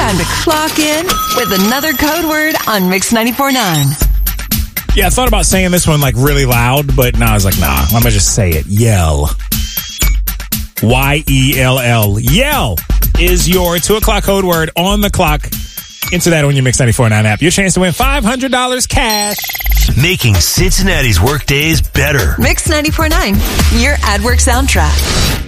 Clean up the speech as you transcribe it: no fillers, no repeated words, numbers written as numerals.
Time to clock in with another code word on Mix 94.9. Yeah, I thought about saying this one like really loud, but no, I was like, nah, I'm going to just say it. Yell. Y-E-L-L. Yell is your 2 o'clock code word on the clock. Enter that on your Mix 94.9 app. Your chance to win $500 cash. Making Cincinnati's workdays better. Mix 94.9, your AdWork soundtrack.